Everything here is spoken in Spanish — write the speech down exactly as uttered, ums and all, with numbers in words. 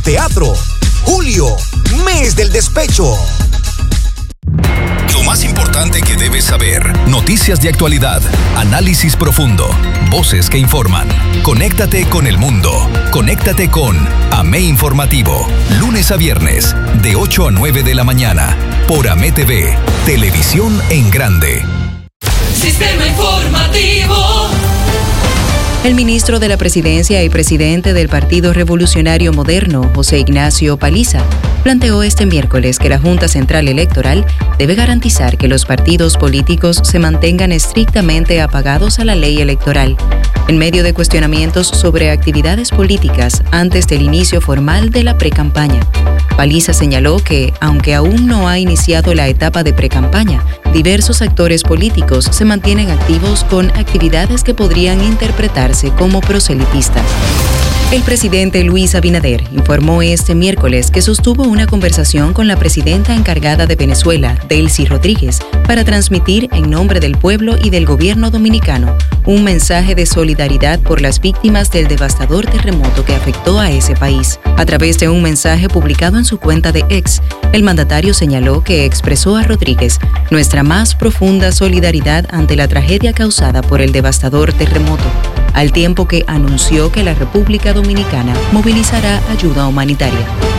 el teatro. Julio, mes del despecho. Lo más importante que debes saber. Noticias de actualidad, análisis profundo, voces que informan. Conéctate con el mundo. Conéctate con A M E Informativo. Lunes a viernes, de ocho a nueve de la mañana. Por A M E T V, televisión en grande. Sistema Informativo. El ministro de la Presidencia y presidente del Partido Revolucionario Moderno, José Ignacio Paliza, planteó este miércoles que la Junta Central Electoral debe garantizar que los partidos políticos se mantengan estrictamente apagados a la ley electoral, en medio de cuestionamientos sobre actividades políticas antes del inicio formal de la precampaña. Paliza señaló que, aunque aún no ha iniciado la etapa de precampaña, diversos actores políticos se mantienen activos con actividades que podrían interpretarse como proselitistas. El presidente Luis Abinader informó este miércoles que sostuvo una conversación con la presidenta encargada de Venezuela, Delcy Rodríguez, para transmitir en nombre del pueblo y del gobierno dominicano un mensaje de solidaridad por las víctimas del devastador terremoto que afectó a ese país. A través de un mensaje publicado en su cuenta de X, el mandatario señaló que expresó a Rodríguez nuestra más profunda solidaridad ante la tragedia causada por el devastador terremoto, al tiempo que anunció que la República Dominicana movilizará ayuda humanitaria.